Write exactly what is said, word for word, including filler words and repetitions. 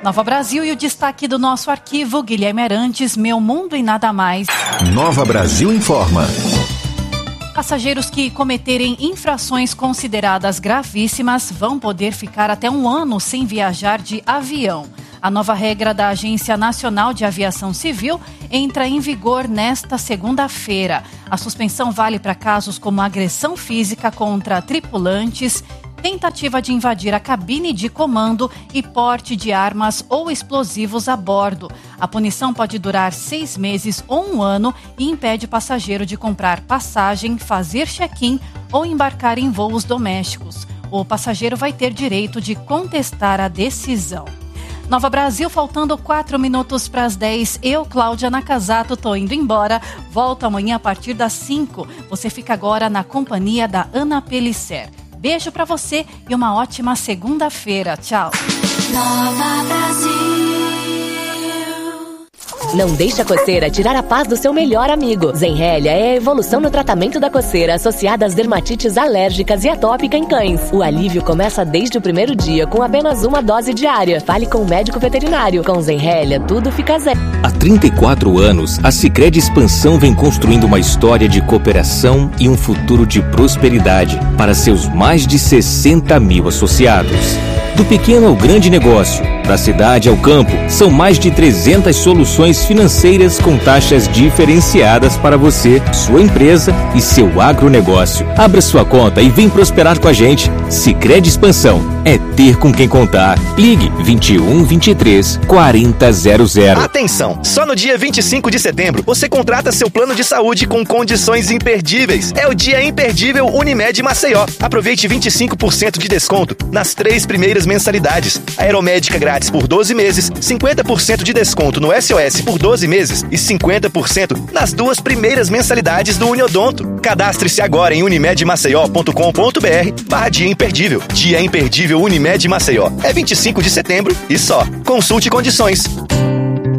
Nova Brasil e o destaque do nosso arquivo, Guilherme Arantes, Meu Mundo e Nada Mais. Nova Brasil informa. Passageiros que cometerem infrações consideradas gravíssimas vão poder ficar até um ano sem viajar de avião. A nova regra da Agência Nacional de Aviação Civil entra em vigor nesta segunda-feira. A suspensão vale para casos como agressão física contra tripulantes, tentativa de invadir a cabine de comando e porte de armas ou explosivos a bordo. A punição pode durar seis meses ou um ano e impede o passageiro de comprar passagem, fazer check-in ou embarcar em voos domésticos. O passageiro vai ter direito de contestar a decisão. Nova Brasil, faltando quatro minutos para as dez. Eu, Cláudia Nakazato, tô indo embora. Volto amanhã a partir das cinco. Você fica agora na companhia da Ana Pellicer. Beijo pra você e uma ótima segunda-feira. Tchau. Nova Brasil. Não deixe a coceira tirar a paz do seu melhor amigo. Zenrelia é a evolução no tratamento da coceira associada às dermatites alérgicas e atópica em cães. O alívio começa desde o primeiro dia com apenas uma dose diária. Fale com o médico veterinário. Com Zenrelia, tudo fica zero. Há trinta e quatro anos, a Sicredi Expansão vem construindo uma história de cooperação e um futuro de prosperidade para seus mais de sessenta mil associados. Do pequeno ao grande negócio, da cidade ao campo, são mais de trezentas soluções financeiras com taxas diferenciadas para você, sua empresa e seu agronegócio. Abra sua conta e vem prosperar com a gente. Sicredi Expansão é ter com quem contar. Ligue vinte e um, vinte e três, quarenta zero zero. Atenção! Só no dia vinte e cinco de setembro você contrata seu plano de saúde com condições imperdíveis. É o dia imperdível Unimed Maceió. Aproveite vinte e cinco por cento de desconto nas três primeiras mensalidades. Aeromédica grátis por doze meses, cinquenta por cento de desconto no S O S por doze meses e cinquenta por cento nas duas primeiras mensalidades do Uniodonto. Cadastre-se agora em unimed maceió ponto com ponto br barra dia imperdível. Dia imperdível Unimed Maceió. É vinte e cinco de setembro e só. Consulte condições.